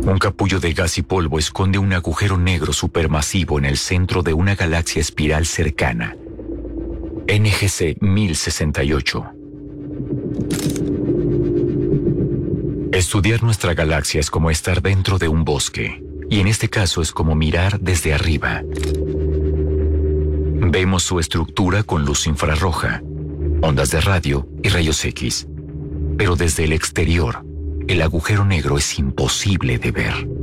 Un capullo de gas y polvo esconde un agujero negro supermasivo en el centro de una galaxia espiral cercana. NGC 1068. Estudiar nuestra galaxia es como estar dentro de un bosque, y en este caso es como mirar desde arriba. Vemos su estructura con luz infrarroja, ondas de radio y rayos X, pero desde el exterior, el agujero negro es imposible de ver.